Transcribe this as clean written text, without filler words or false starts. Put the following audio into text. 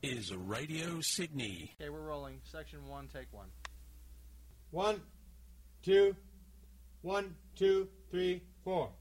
is Radio Sydney. Okay, we're rolling. Section 1, take 1. 1, 2, 1, 2, 3, 4.